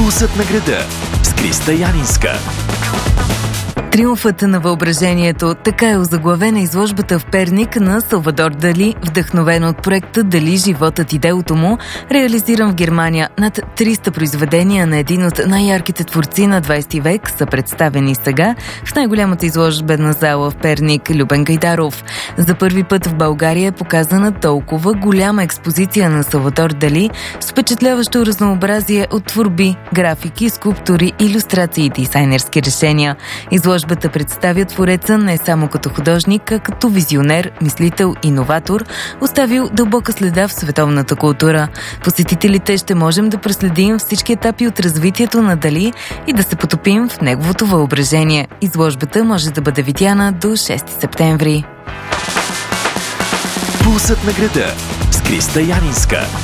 Пулсът на града с Криста Янинска. Триумфът на въображението, така е озаглавена изложбата в Перник на Салвадор Дали, вдъхновен от проекта «Дали животът и делото му», реализиран в Германия. Над 300 произведения на един от най-ярките творци на 20 век са представени сега в най-голямата изложбена зала в Перник Любен Гайдаров. За първи път в България е показана толкова голяма експозиция на Салвадор Дали с впечатляващо разнообразие от творби, графики, скулптури, илюстрации и дизайнерски решения. Изложбата представя твореца не само като художник, а като визионер, мислител, иноватор, оставил дълбока следа в световната култура. Посетителите ще можем да проследим всички етапи от развитието на Дали и да се потопим в неговото въображение. Изложбата може да бъде видяна до 6 септември. Пулсът на града с Криста Янинска.